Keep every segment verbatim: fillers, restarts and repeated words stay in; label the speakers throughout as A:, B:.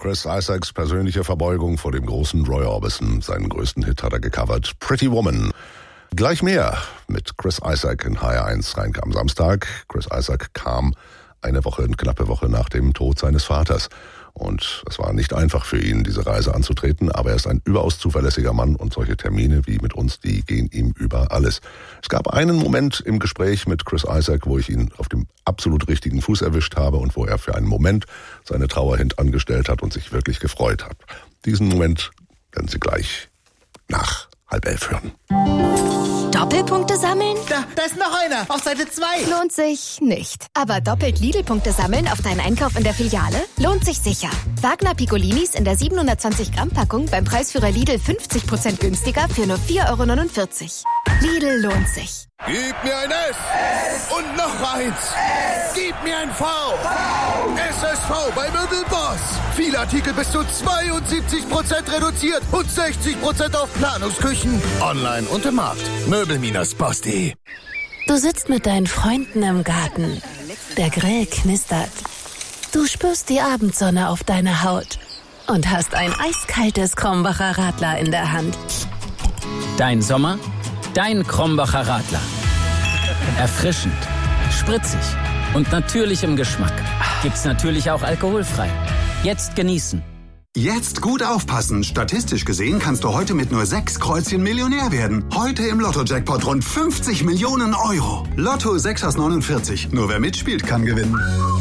A: Chris Isaacs persönliche Verbeugung vor dem großen Roy Orbison. Seinen größten Hit hat er gecovert, Pretty Woman. Gleich mehr mit Chris Isaak in H R eins rein am Samstag. Chris Isaak kam eine Woche, eine knappe Woche nach dem Tod seines Vaters. Und es war nicht einfach für ihn, diese Reise anzutreten, aber er ist ein überaus zuverlässiger Mann und solche Termine wie mit uns, die gehen ihm über alles. Es gab einen Moment im Gespräch mit Chris Isaak, wo ich ihn auf dem absolut richtigen Fuß erwischt habe und wo er für einen Moment seine Trauer hintangestellt hat und sich wirklich gefreut hat. Diesen Moment werden Sie gleich nach halb elf hören.
B: Doppelpunkte sammeln?
C: Da, da ist noch einer, auf Seite zwei.
B: Lohnt sich nicht. Aber doppelt Lidl-Punkte sammeln auf deinen Einkauf in der Filiale? Lohnt sich sicher. Wagner Piccolinis in der siebenhundertzwanzig Gramm Packung beim Preisführer Lidl fünfzig Prozent günstiger für nur vier Euro neunundvierzig. Lidl lohnt sich.
D: Gib mir ein S. S. Und noch eins. S. Gib mir ein V. V. S S V bei Möbelboss. Viele Artikel bis zu zweiundsiebzig Prozent reduziert und sechzig Prozent auf Planungsküchen. Online und im Markt. Möbel Boss punkt de.
E: Du sitzt mit deinen Freunden im Garten. Der Grill knistert. Du spürst die Abendsonne auf deiner Haut und hast ein eiskaltes Krombacher Radler in der Hand.
F: Dein Sommer, dein Krombacher Radler. Erfrischend, spritzig und natürlich im Geschmack. Gibt's natürlich auch alkoholfrei. Jetzt genießen.
G: Jetzt gut aufpassen. Statistisch gesehen kannst du heute mit nur sechs Kreuzchen Millionär werden. Heute im Lotto-Jackpot rund fünfzig Millionen Euro. Lotto sechs aus neunundvierzig. Nur wer mitspielt, kann gewinnen.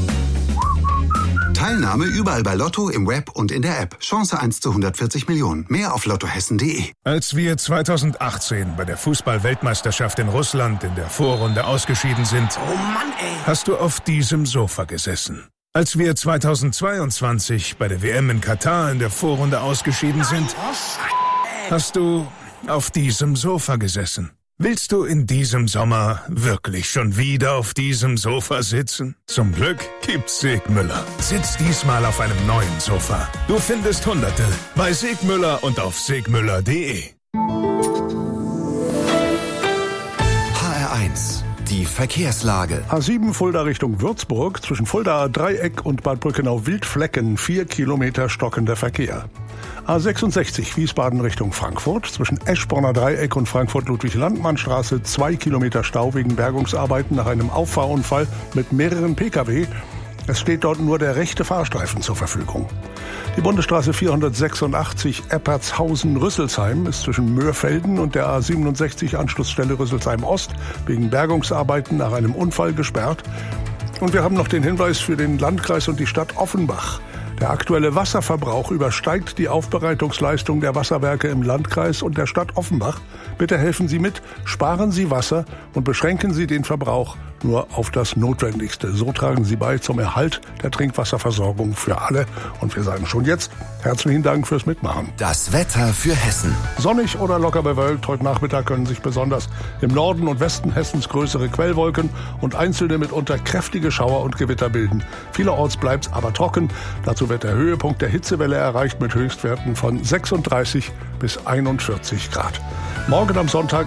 G: Teilnahme überall bei Lotto, im Web und in der App. Chance eins zu hundertvierzig Millionen. Mehr auf lottohessen punkt de.
H: Als wir zweitausendachtzehn bei der Fußball-Weltmeisterschaft in Russland in der Vorrunde ausgeschieden sind,
C: Oh Mann, ey.
H: hast du auf diesem Sofa gesessen. Als wir zweitausendzweiundzwanzig bei der W M in Katar in der Vorrunde ausgeschieden sind, hast du auf diesem Sofa gesessen. Willst du in diesem Sommer wirklich schon wieder auf diesem Sofa sitzen? Zum Glück gibt's Segmüller. Sitz diesmal auf einem neuen Sofa. Du findest Hunderte bei Segmüller und auf segmüller punkt de.
I: H R eins. Die Verkehrslage.
A: A sieben Fulda Richtung Würzburg, zwischen Fulda Dreieck und Bad Brückenau-Wildflecken, vier Kilometer stockender Verkehr. A sechsundsechzig Wiesbaden Richtung Frankfurt, zwischen Eschborner Dreieck und Frankfurt-Ludwig-Landmann-Straße, zwei Kilometer Stau wegen Bergungsarbeiten nach einem Auffahrunfall mit mehreren Pkw. Es steht dort nur der rechte Fahrstreifen zur Verfügung. Die Bundesstraße vierhundertsechsundachtzig Eppertshausen-Rüsselsheim ist zwischen Möhrfelden und der A siebenundsechzig Anschlussstelle Rüsselsheim Ost wegen Bergungsarbeiten nach einem Unfall gesperrt. Und wir haben noch den Hinweis für den Landkreis und die Stadt Offenbach. Der aktuelle Wasserverbrauch übersteigt die Aufbereitungsleistung der Wasserwerke im Landkreis und der Stadt Offenbach. Bitte helfen Sie mit, sparen Sie Wasser und beschränken Sie den Verbrauch nur auf das Notwendigste. So tragen Sie bei zum Erhalt der Trinkwasserversorgung für alle. Und wir sagen schon jetzt herzlichen Dank fürs Mitmachen.
I: Das Wetter für Hessen.
A: Sonnig oder locker bewölkt. Heute Nachmittag können sich besonders im Norden und Westen Hessens größere Quellwolken und einzelne mitunter kräftige Schauer und Gewitter bilden. Vielerorts bleibt es aber trocken. Dazu wird der Höhepunkt der Hitzewelle erreicht mit Höchstwerten von sechsunddreißig bis einundvierzig Grad. Morgen am Sonntag